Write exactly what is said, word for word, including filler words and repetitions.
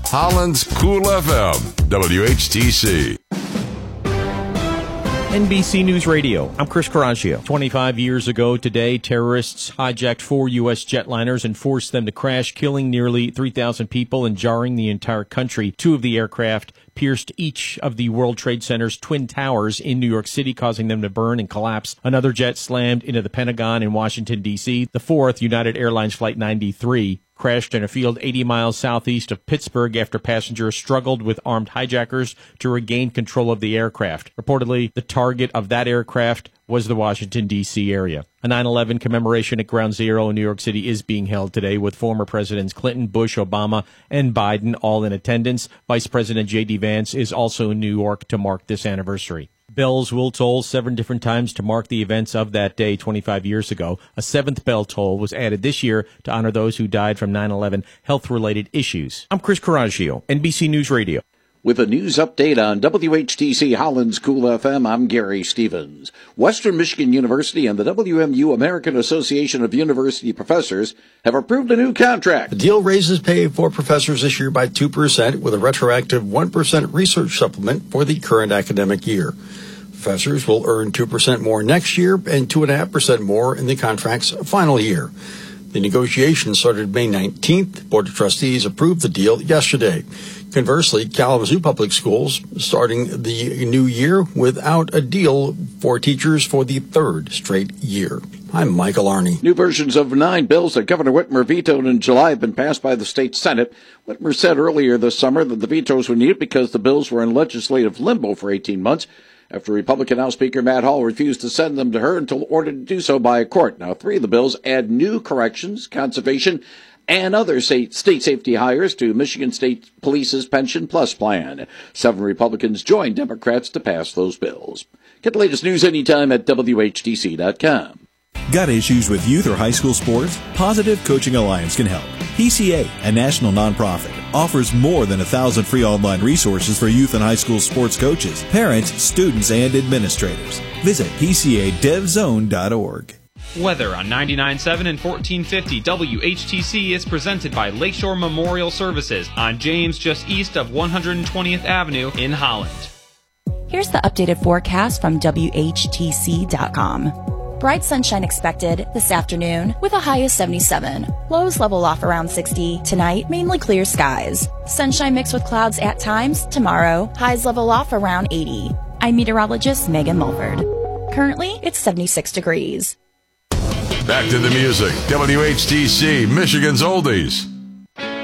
Holland's Cool F M, W H T C. N B C News Radio, I'm Chris Coraggio. twenty-five years ago today, terrorists hijacked four U S jetliners and forced them to crash, killing nearly three thousand people and jarring the entire country. Two of the aircraft pierced each of the World Trade Center's twin towers in New York City, causing them to burn and collapse. Another jet slammed into the Pentagon in Washington, D C. The fourth, United Airlines Flight ninety-three, crashed in a field eighty miles southeast of Pittsburgh after passengers struggled with armed hijackers to regain control of the aircraft. Reportedly, the target of that aircraft was the Washington, D C area. A nine eleven commemoration at Ground Zero in New York City is being held today with former Presidents Clinton, Bush, Obama, and Biden all in attendance. Vice President J D. Vance is also in New York to mark this anniversary. Bells will toll seven different times to mark the events of that day twenty-five years ago. A seventh bell toll was added this year to honor those who died from nine eleven health-related issues. I'm Chris Coraggio, N B C News Radio. With a news update on W H T C Holland's Cool F M, I'm Gary Stevens. Western Michigan University and the W M U American Association of University Professors have approved a new contract. The deal raises pay for professors this year by two percent with a retroactive one percent research supplement for the current academic year. Professors will earn two percent more next year and two point five percent more in the contract's final year. The negotiations started May nineteenth. Board of Trustees approved the deal yesterday. Conversely, Kalamazoo Public Schools starting the new year without a deal for teachers for the third straight year. I'm Michael Arney. New versions of nine bills that Governor Whitmer vetoed in July have been passed by the state Senate. Whitmer said earlier this summer that the vetoes were needed because the bills were in legislative limbo for eighteen months. After Republican House Speaker Matt Hall refused to send them to her until ordered to do so by a court. Now, three of the bills add new corrections, conservation, and other state, state safety hires to Michigan State Police's Pension Plus plan. Seven Republicans joined Democrats to pass those bills. Get the latest news anytime at W H T C dot com. Got issues with youth or high school sports? Positive Coaching Alliance can help. P C A, a national nonprofit, offers more than a thousand free online resources for youth and high school sports coaches, parents, students, and administrators. Visit P C A dev zone dot org. Weather on ninety-nine point seven and fourteen fifty W H T C is presented by Lakeshore Memorial Services on James, just east of one hundred twentieth Avenue in Holland. Here's the updated forecast from W H T C dot com. Bright sunshine expected this afternoon with a high of seventy-seven. Lows level off around sixty. Tonight, mainly clear skies. Sunshine mixed with clouds at times. Tomorrow, highs level off around eighty. I'm meteorologist Megan Mulford. Currently, it's seventy-six degrees. Back to the music. W H T C, Michigan's Oldies.